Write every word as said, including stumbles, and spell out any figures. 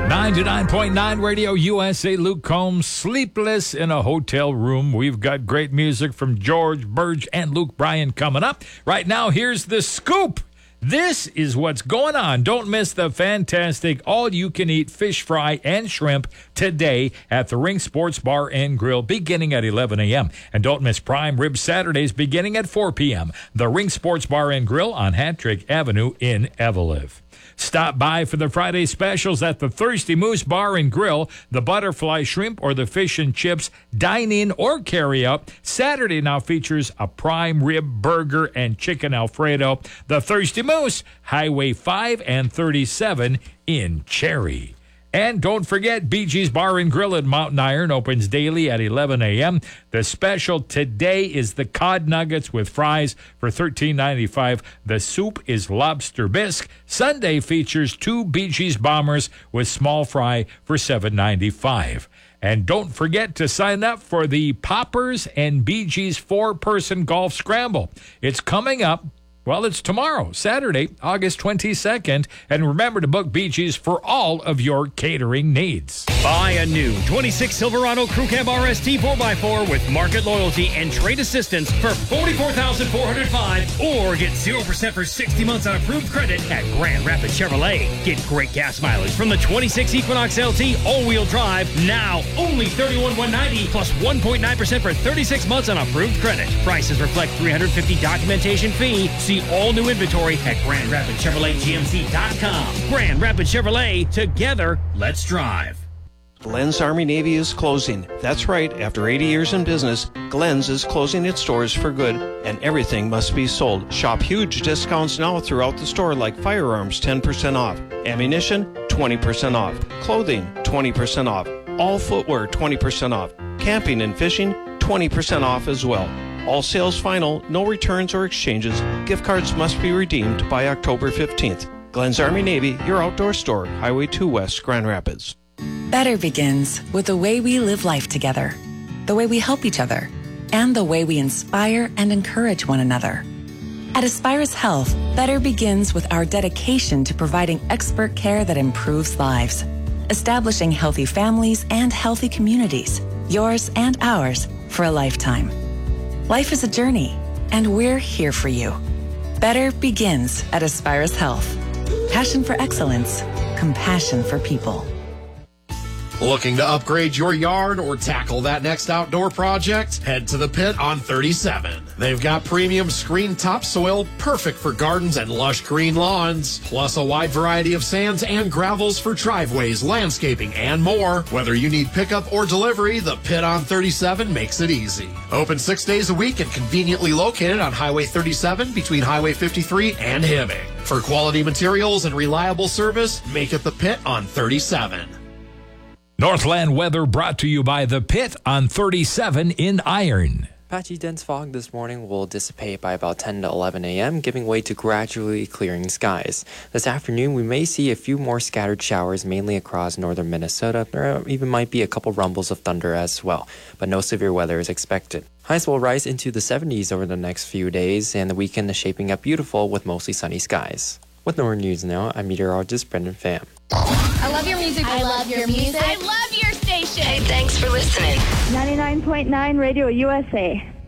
ninety-nine point nine Radio U S A. Luke Combs, Sleepless in a Hotel Room. We've got great music from George Burge and Luke Bryan coming up. Right now, here's the scoop. This is what's going on. Don't miss the fantastic all-you-can-eat fish fry and shrimp today at the Ring Sports Bar and Grill beginning at eleven a.m. And don't miss Prime Rib Saturdays beginning at four p.m. The Ring Sports Bar and Grill on Hattrick Avenue in Evelyn. Stop by for the Friday specials at the Thirsty Moose Bar and Grill, the butterfly shrimp or the fish and chips, dine-in or carry-out. Saturday now features a prime rib burger and chicken Alfredo. The Thirsty Moose, Highway five and thirty-seven in Cherry. And don't forget, Bee Gees Bar and Grill at Mountain Iron opens daily at eleven a.m. The special today is the cod nuggets with fries for thirteen ninety-five. The soup is lobster bisque. Sunday features two Bee Gees bombers with small fry for seven ninety-five. And don't forget to sign up for the Poppers and Bee Gees four-person golf scramble. It's coming up. Well, it's tomorrow, Saturday, August twenty-second. And remember to book Bee Gees for all of your catering needs. Buy a new twenty-six Silverado Crew Cab R S T four by four with market loyalty and trade assistance for forty-four thousand four hundred five dollars or get zero percent for sixty months on approved credit at Grand Rapids Chevrolet. Get great gas mileage from the twenty-six Equinox L T all-wheel drive now only thirty-one thousand one hundred ninety dollars plus one point nine percent for thirty-six months on approved credit. Prices reflect three hundred fifty dollars documentation fee. See all new inventory at Grand Rapids Chevrolet G M C dot com. Grand Rapids Chevrolet, together, let's drive. Glenn's Army Navy is closing. That's right, after eighty years in business, Glenn's is closing its doors for good, and everything must be sold. Shop huge discounts now throughout the store, like firearms ten percent off, ammunition twenty percent off, clothing twenty percent off, all footwear twenty percent off, camping and fishing twenty percent off as well. All sales final, no returns or exchanges. Gift cards must be redeemed by October fifteenth. Glenn's Army Navy, your outdoor store, Highway two West, Grand Rapids. Better begins with the way we live life together, the way we help each other, and the way we inspire and encourage one another. At Aspirus Health, better begins with our dedication to providing expert care that improves lives, establishing healthy families and healthy communities, yours and ours, for a lifetime. Life is a journey, and we're here for you. Better begins at Aspirus Health. Passion for excellence, compassion for people. Looking to upgrade your yard or tackle that next outdoor project? Head to the Pit on thirty-seven. They've got premium screen topsoil, perfect for gardens and lush green lawns, plus a wide variety of sands and gravels for driveways, landscaping, and more. Whether you need pickup or delivery, the Pit on thirty-seven makes it easy. Open six days a week and conveniently located on Highway thirty-seven between Highway fifty-three and Hibbing. For quality materials and reliable service, make it the Pit on thirty-seven. Northland weather brought to you by The Pit on thirty-seven in Iron. Patchy dense fog this morning will dissipate by about ten to eleven a.m., giving way to gradually clearing skies. This afternoon, we may see a few more scattered showers, mainly across northern Minnesota. There even might be a couple rumbles of thunder as well, but no severe weather is expected. Highs will rise into the seventies over the next few days, and the weekend is shaping up beautiful with mostly sunny skies. With Northern News Now, I'm meteorologist Brendan Pham. I love your music. I, I love, love your music. I love your station. Hey, thanks for listening. ninety-nine point nine Radio U S A.